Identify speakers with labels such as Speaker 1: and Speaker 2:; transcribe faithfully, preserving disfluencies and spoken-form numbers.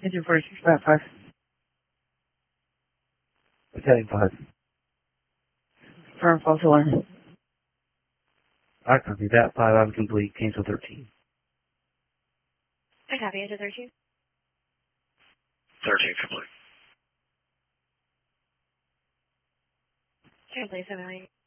Speaker 1: Engine forty-six, bat five.
Speaker 2: Battalion five.
Speaker 1: Firm false alarm.
Speaker 2: I copy that. five, I'm complete. Cancel thirteen.
Speaker 3: I copy. Engine thirteen.
Speaker 4: thirteen complete.
Speaker 3: Translate seven nine.